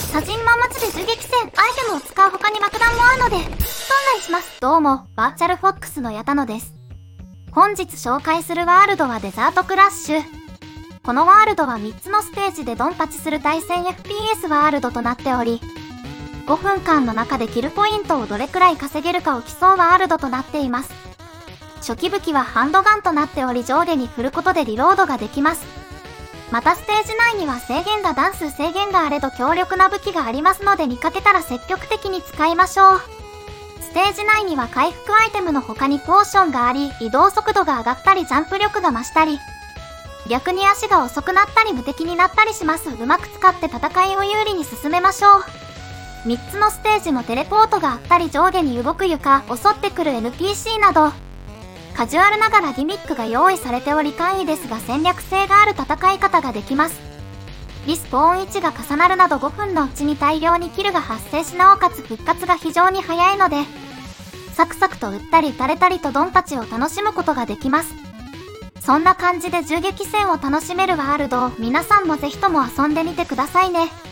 砂人マン祭り銃撃戦、アイテムを使う他に爆弾もあるので、案内します。どうも、バーチャルフォックスの矢田野です。本日紹介するワールドはデザートクラッシュ。このワールドは3つのステージでドンパチする対戦 FPS ワールドとなっており、5分間の中でキルポイントをどれくらい稼げるかを競うワールドとなっています。初期武器はハンドガンとなっており、上下に振ることでリロードができます。またステージ内には弾数制限があれど強力な武器がありますので、見かけたら積極的に使いましょう。ステージ内には回復アイテムの他にポーションがあり、移動速度が上がったりジャンプ力が増したり、逆に足が遅くなったり無敵になったりします。うまく使って戦いを有利に進めましょう。3つのステージのテレポートがあったり、上下に動く床、襲ってくる NPC など、カジュアルながらギミックが用意されており、簡易ですが戦略性がある戦い方ができます。リスポーン位置が重なるなど5分のうちに大量にキルが発生し、なおかつ復活が非常に早いので、サクサクと撃ったり撃たれたりとドンパチを楽しむことができます。そんな感じで銃撃戦を楽しめるワールドを皆さんもぜひとも遊んでみてくださいね。